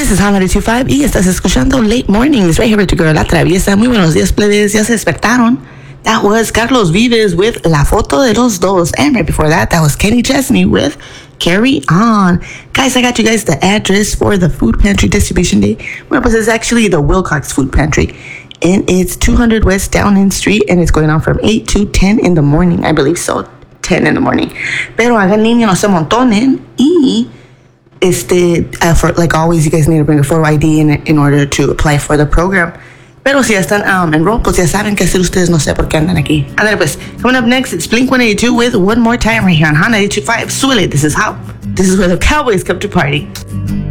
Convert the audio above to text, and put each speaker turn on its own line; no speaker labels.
This is Hannah 225 y estás escuchando Late Mornings right here with your girl La Traviesa. Muy buenos días, plebes. Ya se despertaron. That was Carlos Vives with La Foto de los Dos. And right before that, that was Kenny Chesney with Carry On. Guys, I got you guys the address for the Food Pantry Distribution Day. Well, pues it's actually the Wilcox Food Pantry. And it's 200 West Downing Street. And it's going on from 8 to 10 in the morning. I believe so. 10 in the morning. Pero hagan niños, no se montonen. Y for, like always, you guys need to bring a photo ID in order to apply for the program. Pero si ya están enrolled, pues ya saben qué hacer ustedes, no sé por qué andan aquí. Ándale pues, coming up next, it's Blink-182 with One More Time right here on Hannah 825. Súbele, this is where the Cowboys come to party.